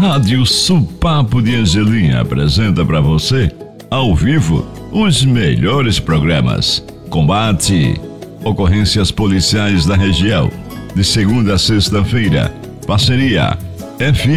Rádio Supapo de Angelim apresenta para você, ao vivo, os melhores programas. Combate, ocorrências policiais da região, de segunda a sexta-feira. Parceria FM